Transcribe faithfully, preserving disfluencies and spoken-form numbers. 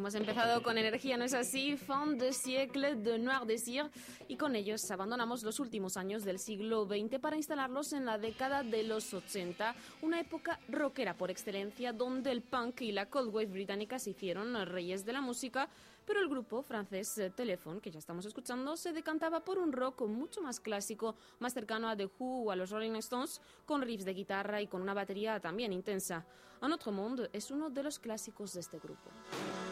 Hemos empezado con energía, ¿no es así? Fin de siècle de Noir Désir, y con ellos abandonamos los últimos años del siglo veinte para instalarlos en la década de los ochenta, una época rockera por excelencia donde el punk y la cold wave británica se hicieron reyes de la música, pero el grupo francés Telephone, que ya estamos escuchando, se decantaba por un rock mucho más clásico, más cercano a The Who o a los Rolling Stones, con riffs de guitarra y con una batería también intensa. Un Autre Monde es uno de los clásicos de este grupo.